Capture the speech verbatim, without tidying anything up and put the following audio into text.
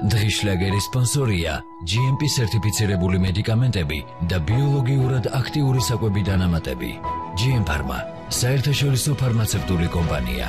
დღის შლაგერის სპონსორია ჯი ემ პი სერტიფიცირებული მედიკამენტები და ბიოლოგიურად აქტიური საკვები დანამატები. ჯი ემ Pharma, საერთაშორისო ფარმაცევტული კომპანია.